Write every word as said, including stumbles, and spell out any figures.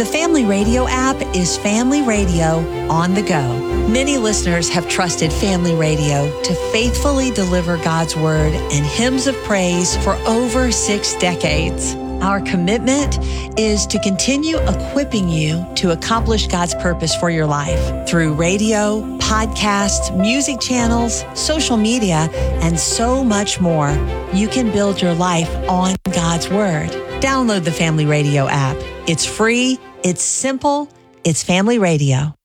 The Family Radio app is Family Radio on the go. Many listeners have trusted Family Radio to faithfully deliver God's Word and hymns of praise for over six decades. Our commitment is to continue equipping you to accomplish God's purpose for your life through radio, podcasts, music channels, social media, and so much more. You can build your life on God's Word. Download the Family Radio app. It's free, it's simple, it's Family Radio.